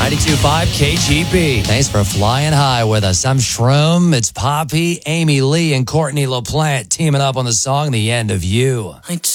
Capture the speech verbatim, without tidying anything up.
ninety-two point five K G B. Thanks for flying high with us. I'm Shroom. It's Poppy, Amy Lee, and Courtney LaPlante teaming up on the song The End of You. I